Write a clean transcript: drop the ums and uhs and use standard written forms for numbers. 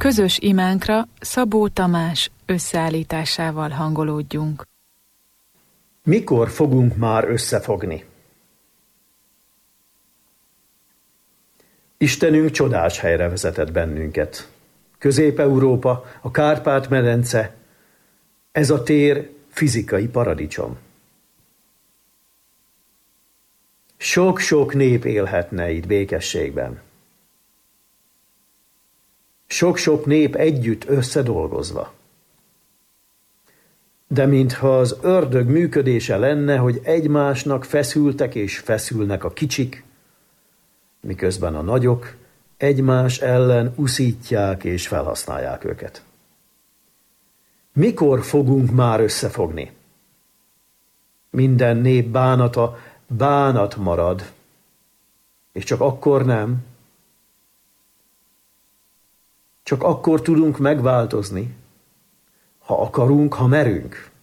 Közös imánkra Szabó Tamás összeállításával hangolódjunk. Mikor fogunk már összefogni? Istenünk csodás helyre vezetett bennünket. Közép-Európa, a Kárpát-medence, ez a tér fizikai paradicsom. Sok-sok nép élhetne itt békességben. Sok-sok nép együtt összedolgozva. De mintha az ördög működése lenne, hogy egymásnak feszültek és feszülnek a kicsik, miközben a nagyok egymás ellen uszítják és felhasználják őket. Mikor fogunk már összefogni? Minden nép bánata bánat marad, és csak akkor nem. Csak akkor tudunk megváltozni, ha akarunk, ha merünk.